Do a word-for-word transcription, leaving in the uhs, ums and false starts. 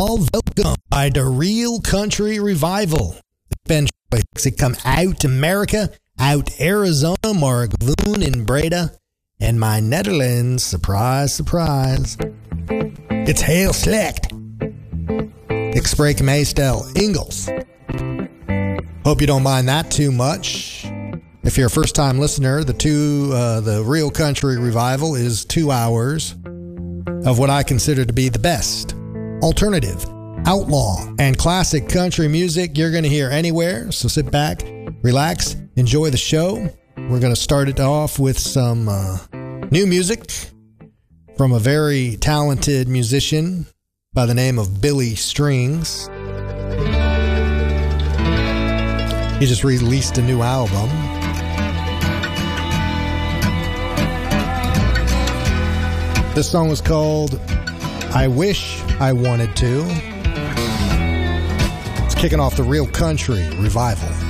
all welcome by the Real Country Revival. Ben They come out America, out Arizona, Mark Voon in Breda, and my Netherlands, surprise, surprise. It's heel slecht. Ik spreek meestal Engels. Hope you don't mind that too much. If you're a first-time listener, the two, uh, the Real Country Revival is two hours of what I consider to be the best alternative, outlaw, and classic country music you're going to hear anywhere. So sit back, relax, enjoy the show. We're going to start it off with some uh, new music from a very talented musician by the name of Billy Strings. He just released a new album. This song was called I Wish I Wanted To. It's kicking off the Real Country Revival.